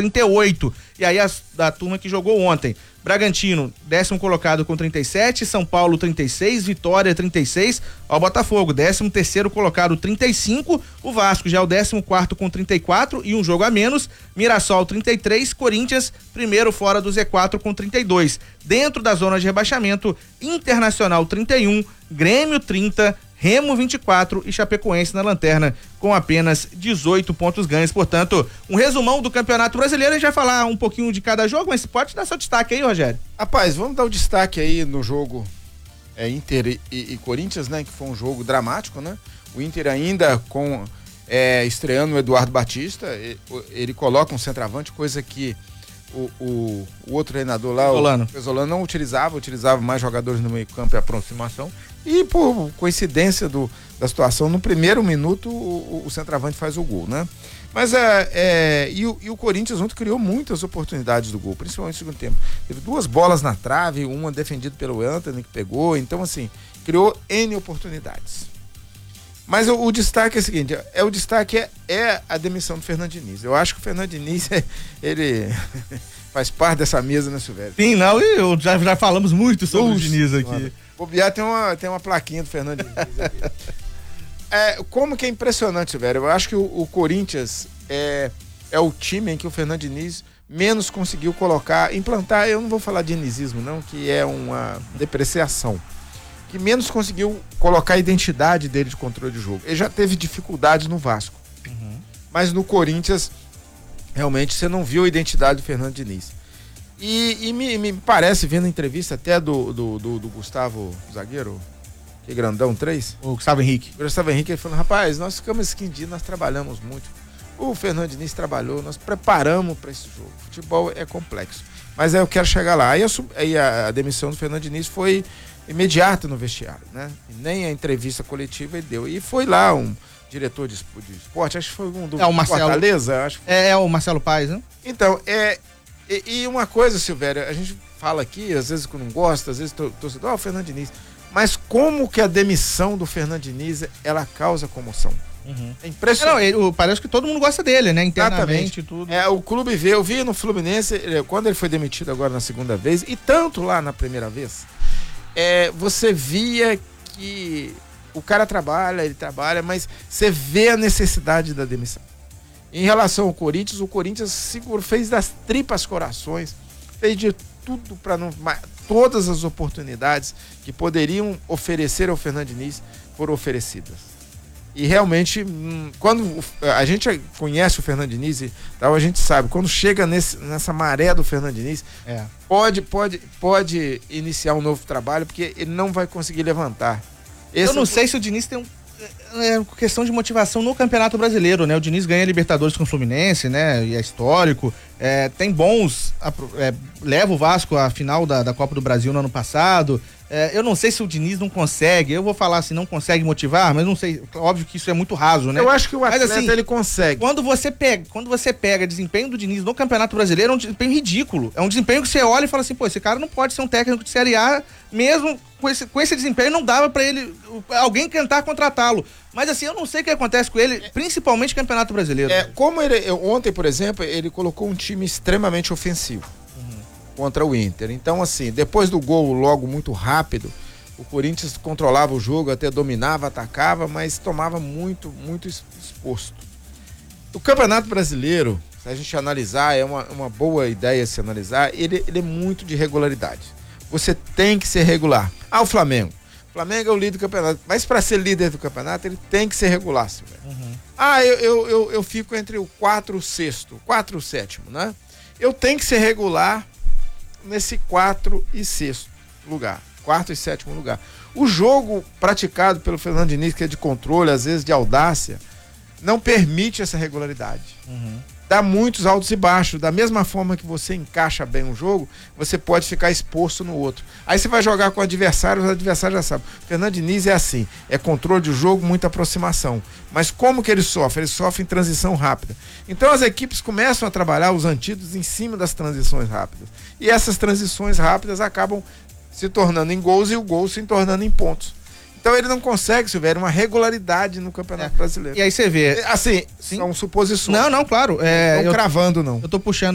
38. E aí da turma que jogou ontem. Bragantino, 10º colocado com 37, São Paulo 36, Vitória 36, ó, o Botafogo, 13º colocado 35, o Vasco já é o 14º com 34 e um jogo a menos, Mirassol 33, Corinthians primeiro fora do Z4 com 32. Dentro da zona de rebaixamento, Internacional 31, Grêmio 30, Remo 24 e Chapecoense na lanterna com apenas 18 pontos ganhos. Portanto, um resumão do Campeonato Brasileiro. A gente vai falar um pouquinho de cada jogo, mas pode dar seu destaque aí, Rogério. Rapaz, vamos dar o destaque aí no jogo Inter e Corinthians, né? Que foi um jogo dramático, né? O Inter ainda estreando o Eduardo Batista, ele coloca um centroavante, coisa que o outro treinador lá, o Pesolano, não utilizava mais jogadores no meio campo e aproximação. E por coincidência da situação, no primeiro minuto o centroavante faz o gol, né? Mas e o Corinthians ontem criou muitas oportunidades do gol, principalmente no segundo tempo. Teve 2 bolas na trave, uma defendida pelo Antony que pegou, então assim, criou N oportunidades. Mas o destaque é o seguinte, o destaque é a demissão do Fernando Diniz. Eu acho que o Fernando Diniz, ele faz parte dessa mesa, né, Silvério? Sim, não, e já falamos muito sobre o Diniz aqui. Mano. Bobear tem uma plaquinha do Fernando Diniz aqui. Como que é impressionante, Silvério. Eu acho que o Corinthians é o time em que o Fernando Diniz menos conseguiu implantar, eu não vou falar de dinizismo não, que é uma depreciação, que menos conseguiu colocar a identidade dele de controle de jogo. Ele já teve dificuldades no Vasco, mas no Corinthians realmente você não viu a identidade do Fernando Diniz. E me parece, vendo a entrevista até do Gustavo, zagueiro, que grandão, 3? O Gustavo Henrique. O Gustavo Henrique, ele falou, rapaz, nós ficamos 15 dias, nós trabalhamos muito. O Fernando Diniz trabalhou, nós preparamos para esse jogo. Futebol é complexo. Mas aí eu quero chegar lá. Aí a demissão do Fernando Diniz foi imediata no vestiário, né? E nem a entrevista coletiva ele deu. E foi lá um diretor de esporte, acho que foi um do Fortaleza. Acho que foi. É o Marcelo Paes, né? Então, e uma coisa, Silvério, a gente fala aqui, às vezes que não gosta, às vezes torcedor, o Fernando Diniz. Mas como que a demissão do Fernando Diniz, ela causa comoção? É impressionante. Parece que todo mundo gosta dele, né? Internamente, tudo. O clube vê, eu vi no Fluminense, quando ele foi demitido agora na segunda vez, e tanto lá na primeira vez, você via que o cara ele trabalha, mas você vê a necessidade da demissão. Em relação ao Corinthians, o Corinthians fez das tripas corações, fez de tudo para não. Todas as oportunidades que poderiam oferecer ao Fernando Diniz foram oferecidas. E realmente, quando a gente conhece o Fernando Diniz e tal, a gente sabe, quando chega nessa maré do Fernando Diniz, pode iniciar um novo trabalho, porque ele não vai conseguir levantar. Eu não sei se o Diniz tem questão de motivação no Campeonato Brasileiro, né? O Diniz ganha Libertadores com o Fluminense, né? E é histórico. Tem bons... leva o Vasco à final da Copa do Brasil no ano passado. Eu não sei se o Diniz não consegue, eu vou falar assim, não consegue motivar, mas não sei, óbvio que isso é muito raso, né? Eu acho que o atleta, mas, assim, ele consegue. Quando você pega desempenho do Diniz no Campeonato Brasileiro, é um desempenho ridículo. É um desempenho que você olha e fala assim, pô, esse cara não pode ser um técnico de Série A, mesmo com esse desempenho, não dava pra ele, alguém tentar contratá-lo. Mas assim, eu não sei o que acontece com ele, principalmente no Campeonato Brasileiro. Como ontem, por exemplo, ele colocou um time extremamente ofensivo contra o Inter. Então, assim, depois do gol logo muito rápido, o Corinthians controlava o jogo, até dominava, atacava, mas tomava muito exposto. O Campeonato Brasileiro, se a gente analisar, é uma boa ideia se analisar, ele é muito de regularidade. Você tem que ser regular. O Flamengo. O Flamengo é o líder do campeonato, mas para ser líder do campeonato, ele tem que ser regular. Eu fico entre o 4 e o 6º, 4 e o 7º, né? Eu tenho que ser regular nesse 4 e 6º lugar, 4 e 7º lugar. O jogo praticado pelo Fernando Diniz, que é de controle, às vezes de audácia, não permite essa regularidade. Dá muitos altos e baixos. Da mesma forma que você encaixa bem um jogo, você pode ficar exposto no outro. Aí você vai jogar com o adversário, os adversários já sabem. O Fernando Diniz é assim, é controle de jogo, muita aproximação. Mas como que ele sofre? Ele sofre em transição rápida. Então as equipes começam a trabalhar os antídotos em cima das transições rápidas. E essas transições rápidas acabam se tornando em gols e o gol se tornando em pontos. Então ele não consegue, Silvério, uma regularidade no Campeonato Brasileiro. E aí você vê... Assim, são suposições. Não, claro. Não cravando, não. Eu tô puxando